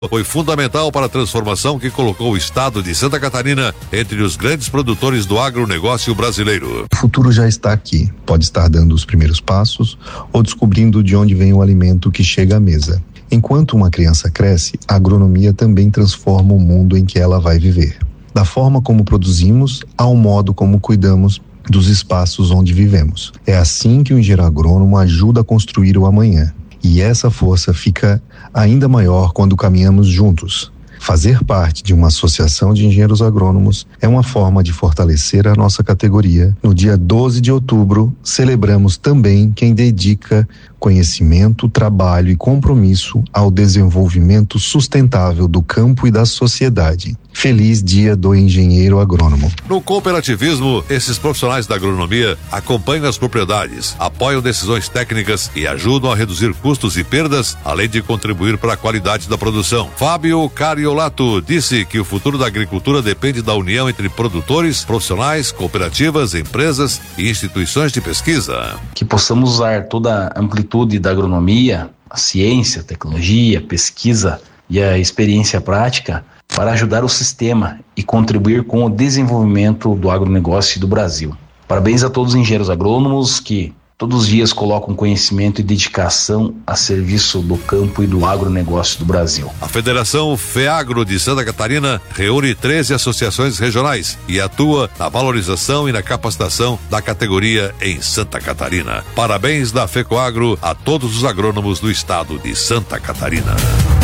foi fundamental para a transformação que colocou o estado de Santa Catarina entre os grandes produtores do agronegócio brasileiro. O futuro já está aqui. Pode estar dando os primeiros passos ou descobrindo de onde vem o alimento que chega à mesa. Enquanto uma criança cresce, a agronomia também transforma o mundo em que ela vai viver. Da forma como produzimos ao modo como cuidamos dos espaços onde vivemos. É assim que o engenheiro agrônomo ajuda a construir o amanhã. E essa força fica ainda maior quando caminhamos juntos. Fazer parte de uma associação de engenheiros agrônomos é uma forma de fortalecer a nossa categoria. No dia 12 de outubro, celebramos também quem dedica conhecimento, trabalho e compromisso ao desenvolvimento sustentável do campo e da sociedade. Feliz Dia do Engenheiro Agrônomo. No cooperativismo, esses profissionais da agronomia acompanham as propriedades, apoiam decisões técnicas e ajudam a reduzir custos e perdas, além de contribuir para a qualidade da produção. Fábio Cariolato disse que o futuro da agricultura depende da união entre produtores, profissionais, cooperativas, empresas e instituições de pesquisa. Que possamos usar toda a amplitude da agronomia, a ciência, a tecnologia, a pesquisa e a experiência prática para ajudar o sistema e contribuir com o desenvolvimento do agronegócio do Brasil. Parabéns a todos os engenheiros agrônomos que todos os dias colocam conhecimento e dedicação a serviço do campo e do agronegócio do Brasil. A Federação FEAGRO de Santa Catarina reúne 13 associações regionais e atua na valorização e na capacitação da categoria em Santa Catarina. Parabéns da FECOAGRO a todos os agrônomos do estado de Santa Catarina.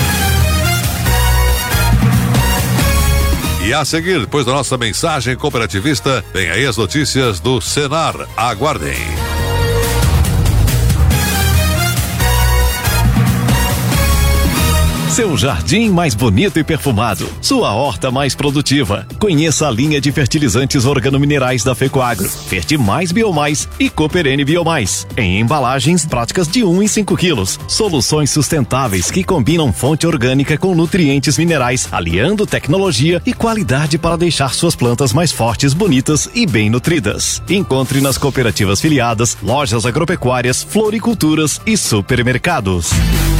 E a seguir, depois da nossa mensagem cooperativista, vem aí as notícias do Senar. Aguardem. Seu jardim mais bonito e perfumado, sua horta mais produtiva. Conheça a linha de fertilizantes organominerais da FECOAGRO, Fertimais Biomais e Cooperene Biomais, em embalagens práticas de 1 em 5 quilos. Soluções sustentáveis que combinam fonte orgânica com nutrientes minerais, aliando tecnologia e qualidade para deixar suas plantas mais fortes, bonitas e bem nutridas. Encontre nas cooperativas filiadas, lojas agropecuárias, floriculturas e supermercados.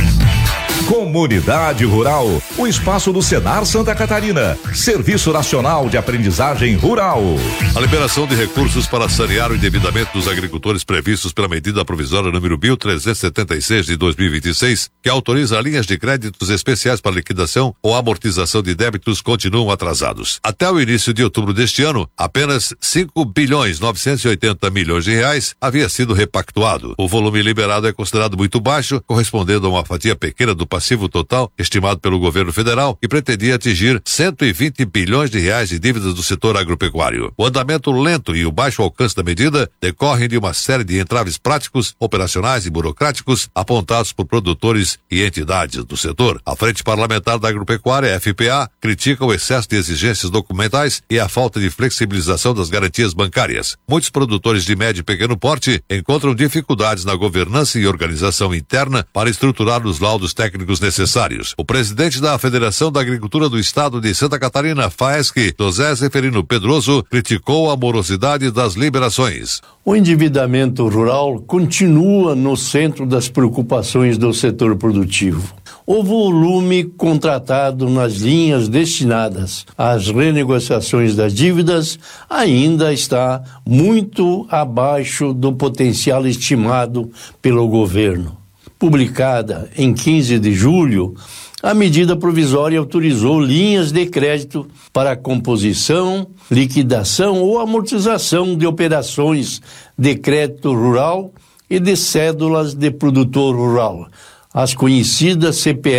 Comunidade Rural, o espaço do Senar Santa Catarina, Serviço Nacional de Aprendizagem Rural. A liberação de recursos para sanear o endividamento dos agricultores previstos pela medida provisória número 1376 de 2026, que autoriza linhas de créditos especiais para liquidação ou amortização de débitos, continuam atrasados. Até o início de outubro deste ano, apenas 5 bilhões 980 milhões de reais havia sido repactuado. O volume liberado é considerado muito baixo, correspondendo a uma fatia pequena do passivo total estimado pelo governo federal, que pretendia atingir 120 bilhões de reais de dívidas do setor agropecuário. O andamento lento e o baixo alcance da medida decorrem de uma série de entraves práticos, operacionais e burocráticos apontados por produtores e entidades do setor. A Frente Parlamentar da Agropecuária, FPA, critica o excesso de exigências documentais e a falta de flexibilização das garantias bancárias. Muitos produtores de médio e pequeno porte encontram dificuldades na governança e organização interna para estruturar os laudos técnicos necessários. O presidente da Federação da Agricultura do Estado de Santa Catarina, FAESC, José Zeferino Pedroso, criticou a morosidade das liberações. O endividamento rural continua no centro das preocupações do setor produtivo. O volume contratado nas linhas destinadas às renegociações das dívidas ainda está muito abaixo do potencial estimado pelo governo. Publicada em 15 de julho, a medida provisória autorizou linhas de crédito para composição, liquidação ou amortização de operações de crédito rural e de cédulas de produtor rural, as conhecidas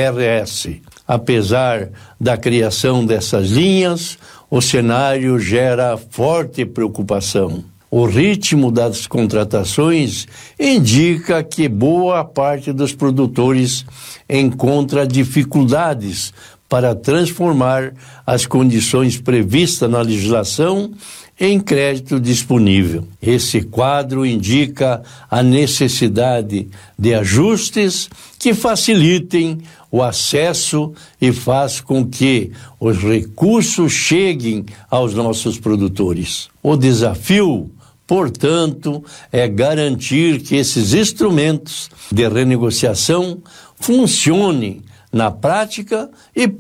CPRS. Apesar da criação dessas linhas, o cenário gera forte preocupação. O ritmo das contratações indica que boa parte dos produtores encontra dificuldades para transformar as condições previstas na legislação em crédito disponível. Esse quadro indica a necessidade de ajustes que facilitem o acesso e faz com que os recursos cheguem aos nossos produtores. O desafio, portanto, é garantir que esses instrumentos de renegociação funcionem na prática e